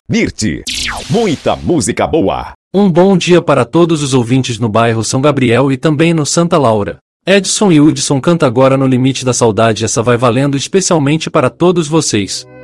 Mirti. Muita música boa. Um bom dia para todos os ouvintes no bairro São Gabriel e também no Santa Laura. Edson e Hudson canta agora No Limite da Saudade. Essa vai valendo especialmente para todos vocês.